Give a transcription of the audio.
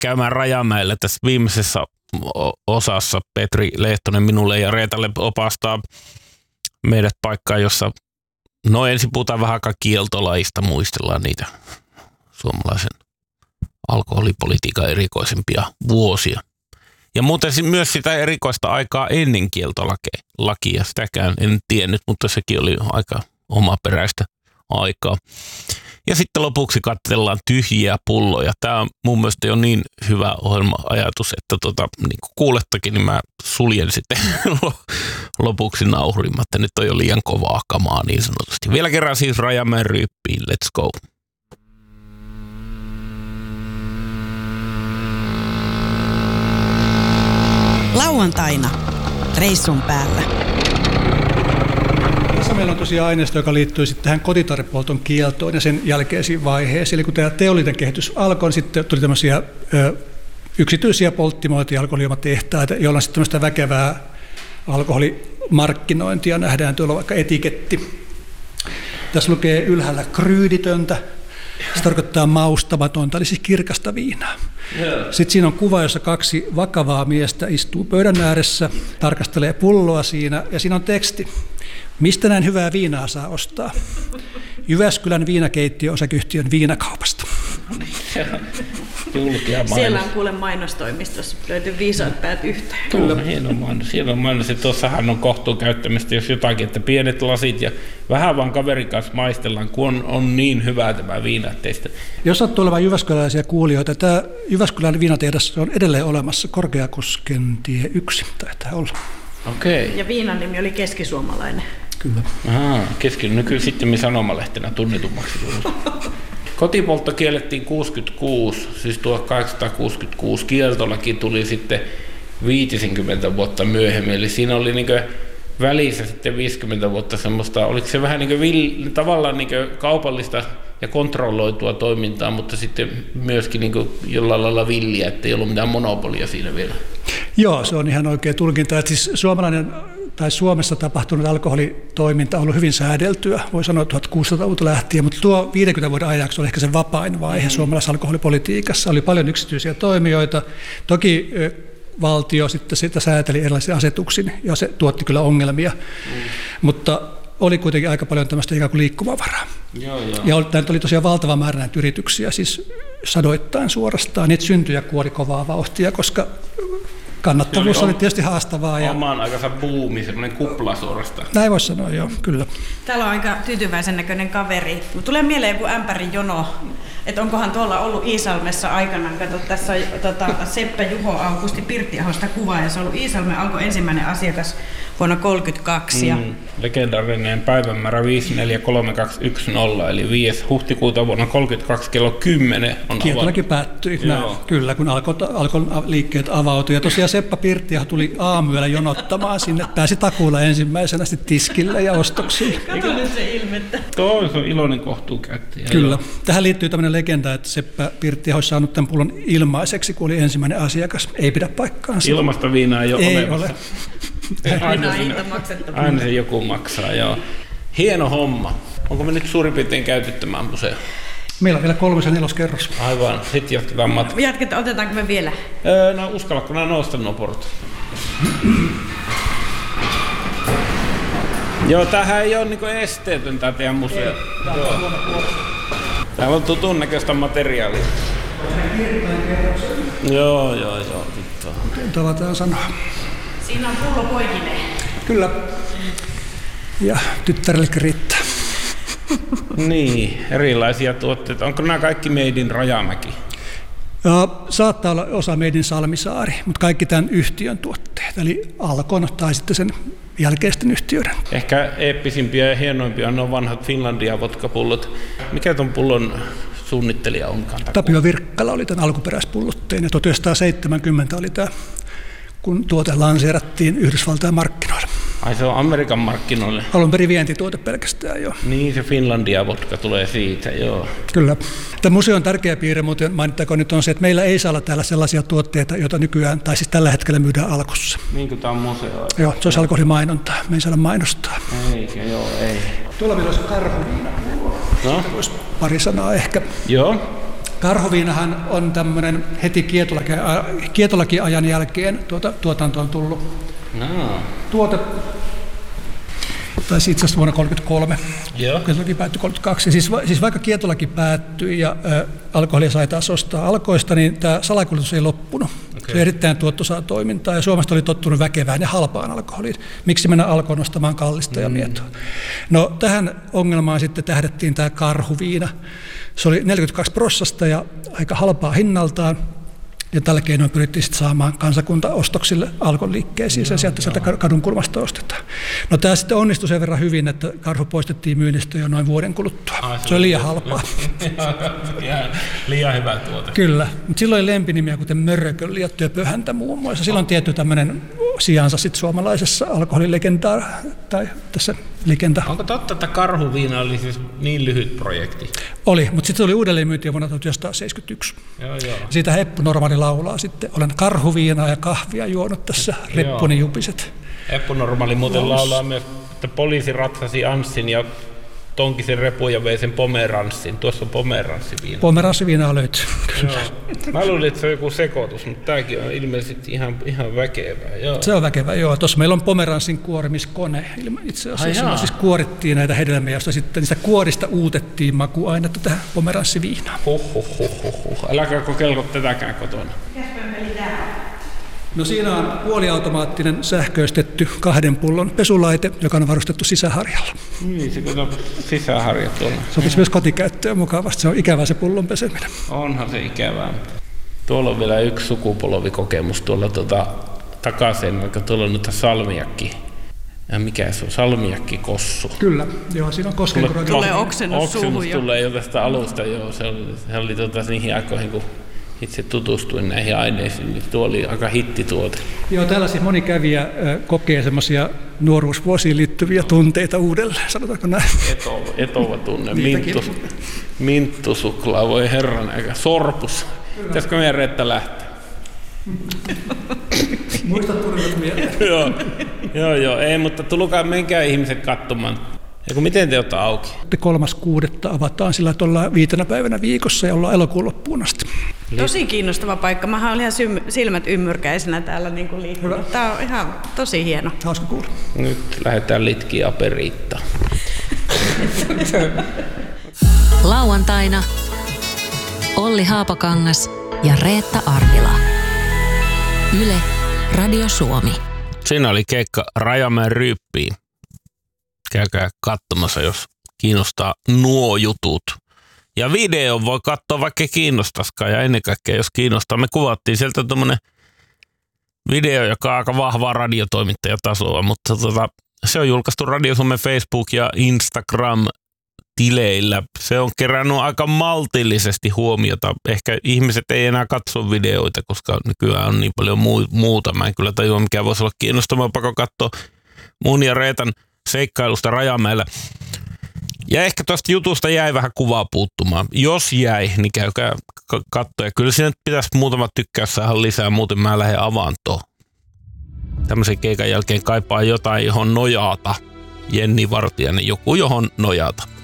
käymään Rajamäelle tässä viimeisessä osassa. Petri Lehtonen minulle ja Reetalle opastaa meidät paikkaan, jossa ensin puhutaan vähän aikaa kieltolajista, muistellaan niitä suomalaisen alkoholipolitiikan erikoisempia vuosia. Ja muuten myös sitä erikoista aikaa ennen kieltolakia, sitäkään en tiennyt, mutta sekin oli aika omaperäistä aikaa. Ja sitten lopuksi katsellaan tyhjiä pulloja. Tämä on mun mielestä jo niin hyvä ohjelma-ajatus, että niin kuin kuulettakin, niin mä suljen sitten lopuksi nauhurimatta. Nyt on jo liian kovaa kamaa niin sanotusti. Vielä kerran siis Rajamäen ryyppiin. Let's go. Lauantaina reissun päällä. Tässä meillä on tosiaan aineisto, joka liittyy sitten tähän kotitarvepolton kieltoon ja sen jälkeisiin vaiheisiin. Eli kun tämä teollinen kehitys alkoi, niin sitten tuli tämmöisiä yksityisiä polttimoita ja alkoholijuomatehtaita, joilla on sitten tämmöistä väkevää alkoholimarkkinointia. Nähdään tuolla vaikka etiketti. Tässä lukee ylhäällä kryyditöntä. Se tarkoittaa maustamatonta, eli siis kirkasta viinaa. Sitten siinä on kuva, jossa kaksi vakavaa miestä istuu pöydän ääressä, tarkastelee pulloa siinä, ja siinä on teksti. Mistä näin hyvää viinaa saa ostaa? Jyväskylän viinakeittiö osakeyhtiön viinakaupasta. Siellä on kuule mainostoimistossa, löytyy viisaat päät yhteen. Kyllä, hieno mainos. Tuossahan on kohtuun käyttämistä, jos jotakin, että pienet lasit ja vähän vaan kaverin kanssa maistellaan, kun on niin hyvää tämä viina teistä. Jos sattuu olemaan jyväskyläläisiä kuulijoita, tämä Jyväskylän viinatehdas on edelleen olemassa, Korkeakosken tie 1 taitaa olla. Okei. Ja viinan nimi oli keskisuomalainen. Kyllä. Nykyään sitten sanomalehtenä tunnetummaksi tullut. Kotipoltto kiellettiin 66, siis 1866. Kieltolaki tuli sitten 50 vuotta myöhemmin. Eli siinä oli välissä sitten 50 vuotta semmoista, oliko se vähän tavallaan kaupallista ja kontrolloitua toimintaa, mutta sitten myöskin jollain lailla villiä, ettei ollut mitään monopolia siinä vielä. Joo, se on ihan oikea tulkinta. Että siis Suomessa tapahtunut alkoholitoiminta on ollut hyvin säädeltyä, voi sanoa 1600-luvulta lähtien, mutta tuo 50 vuoden ajaksi oli ehkä se vapain vaihe suomalaisessa alkoholipolitiikassa. Oli paljon yksityisiä toimijoita. Toki valtio sitten sitä sääteli erilaisia asetuksin ja se tuotti kyllä ongelmia, mutta oli kuitenkin aika paljon tämmöistä ikään kuin liikkumavaraa. Ja oli tosiaan valtava määrä näitä yrityksiä, siis sadoittain suorastaan. Niitä syntyi ja kuoli kovaa vauhtia, koska kannattavuus oli tietysti haastavaa. Omaan aikansa buumi, semmoinen kupla suorastaan. Näin voisi sanoa, joo, kyllä. Täällä on aika tyytyväisen näköinen kaveri. Tulee mieleen joku ämpärin jono, että onkohan tuolla ollut Iisalmessa aikanaan. Kato, tässä on Seppä Juho Aukusti Pirttiahosta kuvaa, ja se on ollut Iisalmen Alkon ensimmäinen asiakas vuonna 1932. Legendaarinen päivämäärä 543210, eli 5. huhtikuuta vuonna 1932 kello 10 on Kieltolaki päättyi, kyllä, kun Alkon liikkeet avautui. Ja tosiaan Seppä Pirttiaho tuli aamuyöllä jonottamaan sinne, pääsi takuulla ensimmäisenä sitten tiskille ja ostoksiin. Kato nyt se ilmettä. Tuo on iloinen kohtuukäyttäjä. Kyllä. Tähän liittyy tämmöinen legenda, että Seppä Pirttiaho olisi saanut tämän pullon ilmaiseksi, kun oli ensimmäinen asiakas. Ei pidä paikkaansa. Ilmasta viinaa ei ole olemassa. Aina se joku maksaa, joo. Hieno homma. Onko me nyt suurin piirtein käyty tämän museo? Meillä on vielä 3. ja 4. kerros. Aivan, sitten jatketaan matkaa. Otetaanko me vielä? Uskallatko nää nousta nuo portat? Joo, tämähän ei ole esteetön tää teidän museo. Täällä on tutun näköistä materiaalia. Joo. Miten tavataan sanoa? Siinä on pullo poikineen. Kyllä. Ja tyttärellekin riittää. Niin, erilaisia tuotteita. Onko nämä kaikki Made in Rajamäki? Saattaa olla osa Made in Salmisaari, mutta kaikki tämän yhtiön tuotteet, eli Alkon tai sitten sen jälkeisten yhtiöiden. Ehkä eeppisimpiä ja hienoimpia on nuo vanhat Finlandia-vodkapullot. Mikä ton pullon suunnittelija onkaan? Tapio Virkkala oli tämän alkuperäispullotteen ja 1970 oli tämä, kun tuote lanseerattiin Yhdysvaltain markkinoille. Ai se on Amerikan markkinoille? Alun perin vientituote pelkästään, joo. Niin, se Finlandia-vodka tulee siitä, joo. Kyllä. Tämä museon tärkeä piirre, muuten mainittakoon nyt on se, että meillä ei saa olla täällä sellaisia tuotteita, joita nykyään, tai siis tällä hetkellä myydään Alkossa. Niin kuin tämä on museo? Joo, se olisi alkoholimainontaa. Me ei saada mainostaa. Ei. Tuolla meillä olisi karhuviina. No? Voisi pari sanaa ehkä. Joo. Karhuviinahan on tämmöinen heti kietolakiajan jälkeen tuotantoon tullut tuote. Taisi itse asiassa vuonna 1933, kietolaki päättyi 1932. Siis vaikka kietolaki päättyi ja alkoholia sai taas ostaa alkoista, niin tämä salakuljetus ei loppunut. Okay. Se on erittäin tuottoisaa toimintaa ja Suomesta oli tottunut väkevään ja halpaan alkoholiin. Miksi mennä alkoon ostamaan kallista ja mietoa? No tähän ongelmaan sitten tähdättiin tämä karhuviina. Se oli 42% ja aika halpaa hinnaltaan. Ja tällä keinoin pyrittiin sitten saamaan kansakunta ostoksille Alkon liikkeisiin, sen sieltä kadun kulmasta ostetaan. No tämä sitten onnistui sen verran hyvin, että karhu poistettiin myynnistä jo noin vuoden kuluttua. Se oli liian halpaa. Liian hyvä tuote. Kyllä, mutta silloin oli lempinimiä kuten Mörköl ja Töpöhäntä muun muassa. Silloin tietty tämmöinen sijansa sitten suomalaisessa alkoholilegendaa tai tässä legenda. Onko totta, että karhuviina oli siis niin lyhyt projekti? Oli, mutta sitten se oli uudelleenmyyntiä vuonna 1971. Joo. Siitä Heppu Normaali laulaa sitten, olen karhuviinaa ja kahvia juonut tässä reppuni jupiset. Heppu Normaali muuten laulaa myös, että poliisi ratsasi Anssin ja tonkisen repun ja vei sen pomeranssin. Tuossa on pomeranssiviina. Pomeranssiviinaa löytyy. Joo. Mä luulin, että se on joku sekoitus, mutta tämäkin on ilmeisesti ihan väkevää. Joo. Se on väkevää, joo. Tuossa meillä on pomeranssin kuorimiskone. Itse asiassa siis kuorittiin näitä hedelmiä, joista sitten niistä kuorista uutettiin makuainetta tähän pomeranssiviinaan. Äläkää kokeilko tätäkään kotona. No siinä on puoliautomaattinen sähköistetty 2 pullon pesulaite, joka on varustettu sisäharjalla. Niin, se on sisäharja tuolla. Sopisi myös kotikäyttöön mukavasti. Se on ikävää se pullon peseminen. Onhan se ikävää. Tuolla on vielä yksi sukupolvikokemus tuolla takaisin, vaikka tuolla on nyt salmiakki. Ja mikä se on? Salmiakkikossu. Kyllä, joo, siinä on koskenkorva. Tulee oksennus suuhun jo. Tulee jo tästä alusta, joo. Se oli niihin aikoihin, kun itse tutustuin näihin aineisiin, niin tuo oli aika hittituote. Joo, täällä siis moni kävijä kokee semmoisia nuoruusvuosiin liittyviä tunteita uudelleen, sanotaanko näin? Etova tunne, minttusuklaa, voi herran aika, sorpus. Pitäisikö meidän Reetta lähteä? Muista tunnat mieleen. Joo, ei, mutta tulkaa, menkää ihmiset katsomaan. Ja miten te olette auki? 3.6. avataan sillä, että ollaan 5 päivänä viikossa ja ollaan elokuun loppuun asti. Tosi kiinnostava paikka. Mä olin ihan silmät ymmyrkäisenä täällä niin liikkunut. Tää on ihan tosi hieno. Hauska kuulla. Nyt lähdetään litkiä aperiittaan. Lauantaina Olli Haapakangas ja Reetta Arvila. Yle Radio Suomi. Siinä oli keikka Rajamäen Ryyppiin. Käykää katsomassa, jos kiinnostaa nuo jutut. Ja video voi katsoa, vaikka kiinnostaskaan, ja ennen kaikkea, jos kiinnostaa. Me kuvattiin sieltä tommonen video, joka on aika vahvaa radiotoimittajatasoa, mutta se on julkaistu Radio Suomen Facebook- ja Instagram-tileillä. Se on kerännyt aika maltillisesti huomiota. Ehkä ihmiset ei enää katso videoita, koska nykyään on niin paljon muuta. Mä en kyllä tajua, mikä voisi olla kiinnostavaa, pakko katsoa mun ja Reetan seikkailusta Rajamäellä. Ja ehkä tuosta jutusta jäi vähän kuvaa puuttumaan. Jos jäi, niin käykää katsoa. Kyllä siinä pitäisi muutama tykkäys saada lisää, muuten mä lähden avantoon. Tämmöisen keikan jälkeen kaipaa jotain, johon nojata. Jenni Vartiainen, joku johon nojata.